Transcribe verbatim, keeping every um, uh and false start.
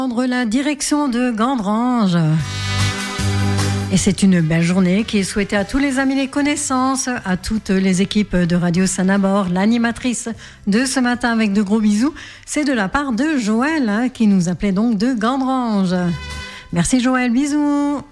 Prendre la direction de Gandrange. Et c'est une belle journée qui est souhaitée à tous les amis, les connaissances, à toutes les équipes de Radio Sanabord, l'animatrice de ce matin avec de gros bisous. C'est de la part de Joël hein, qui nous appelait donc de Gandrange. Merci Joël, bisous.